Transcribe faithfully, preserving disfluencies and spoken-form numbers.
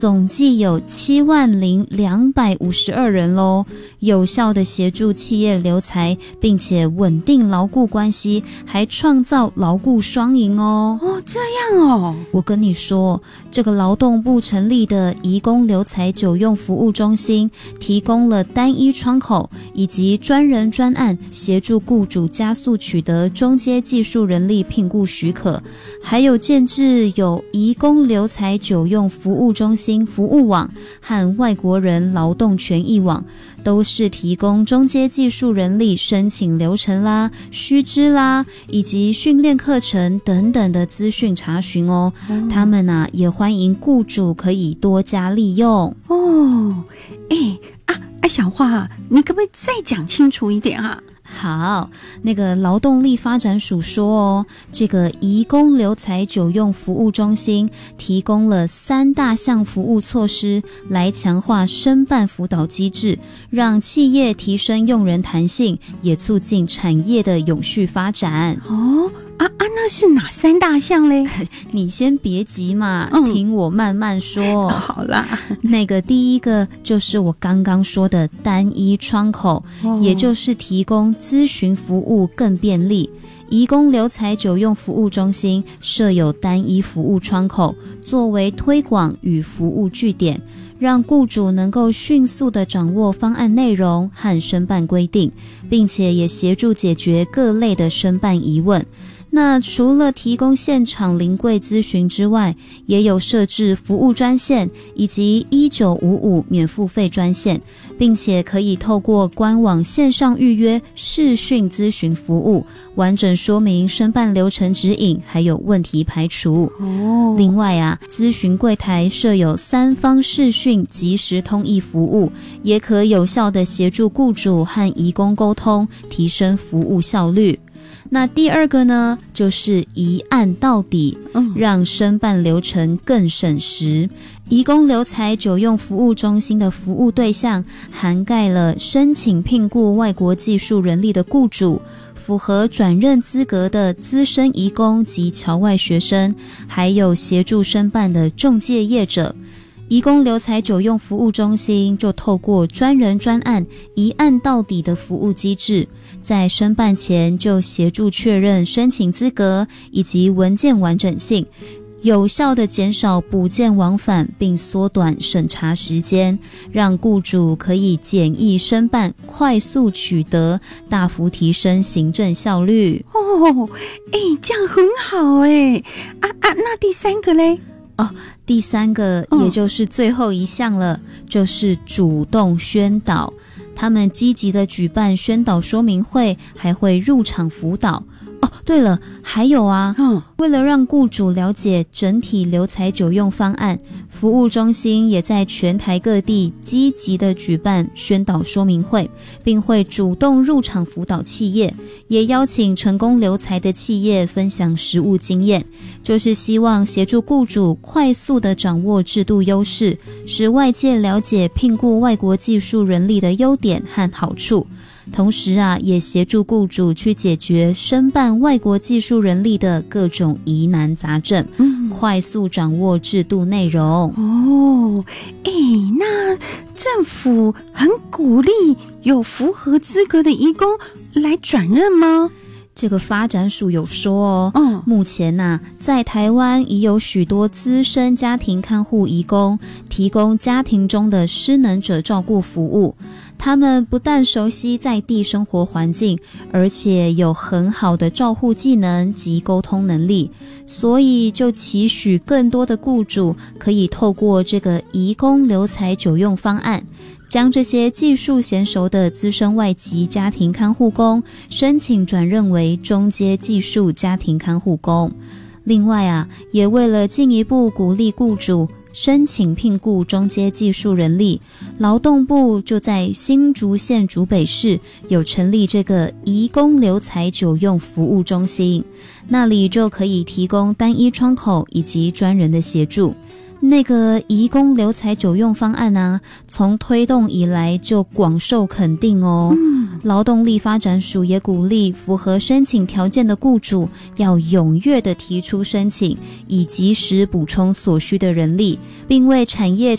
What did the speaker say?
总计有七万零两百五十二人咯，有效的协助企业留才，并且稳定劳雇关系，还创造劳雇双赢哦。 哦，这样哦。 我跟你说，这个劳动部成立的移工留才久用服务中心，提供了单一窗口以及专人专案，协助雇主加速取得中阶技术人力聘雇许可，还有建制有移工留才久用服务中心服务网和外国人劳动权益网，都是提供中阶技术人力申请流程啦、须知啦，以及训练课程等等的资讯查询哦。嗯、他们啊也欢迎雇主可以多加利用哦。哎啊啊，小花，你可不可以再讲清楚一点啊？ 好，那个劳动力发展署说哦，这个移工留才久用服务中心提供了三大项服务措施，来强化申办辅导机制，让企业提升用人弹性，也促进产业的永续发展。 哦啊啊，那是哪三大项嘞？ 你先别急嘛， 嗯、 听我慢慢说。 好啦， 那个第一个就是我刚刚说的单一窗口，哦、也就是提供咨询服务更便利。移工留才久用服务中心设有单一服务窗口，作为推广与服务据点，让雇主能够迅速地掌握方案内容和申办规定，并且也协助解决各类的申办疑问。那除了提供现场临柜咨询之外，也有设置服务专线以及一九五五免付费专线，并且可以透过官网线上预约视讯咨询服务，完整说明申办流程指引，还有问题排除。哦，另外啊，咨询柜台设有三方视讯即时通译服务，也可有效地协助雇主和移工沟通，提升服务效率。那第二个呢，就是一案到底，让申办流程更省时。移工留才久用服务中心的服务对象涵盖了申请聘雇外国技术人力的雇主，符合转任资格的资深移工及侨外学生，还有协助申办的仲介业者。移工留才久用服务中心就透过专人专案一案到底的服务机制，在申办前就协助确认申请资格以及文件完整性，有效地减少补件往返，并缩短审查时间，让雇主可以简易申办，快速取得，大幅提升行政效率。 哦，哎，这样很好哎。啊啊，那第三个嘞？ 哦，第三个也就是最后一项了，嗯、就是主动宣导。他们积极的举办宣导说明会，还会入场辅导。哦，对了，还有啊，嗯，为了让雇主了解整体留才久用方案，服务中心也在全台各地积极的举办宣导说明会，并会主动入场辅导企业，也邀请成功留才的企业分享实务经验，就是希望协助雇主快速的掌握制度优势，使外界了解聘雇外国技术人力的优点和好处。同时啊，也协助雇主去解决申办外国技术人力的各种疑难杂症，嗯、快速掌握制度内容。 哦，哎，那政府很鼓励有符合资格的移工来转任吗？ 这个发展署有说哦， 嗯、 目前啊，在台湾已有许多资深家庭看护移工提供家庭中的失能者照顾服务。他们不但熟悉在地生活环境，而且有很好的照护技能及沟通能力，所以就期许更多的雇主可以透过这个移工留才久用方案，将这些技术娴熟的资深外籍家庭看护工申请转任为中阶技术家庭看护工。另外啊，也为了进一步鼓励雇主申请聘雇中阶技术人力，劳动部就在新竹县竹北市有成立这个移工留才久用服务中心，那里就可以提供单一窗口以及专人的协助。那个移工留才久用方案啊，从推动以来就广受肯定哦。嗯、 劳动力发展署也鼓励符合申请条件的雇主要踊跃地提出申请，以及时补充所需的人力，并为产业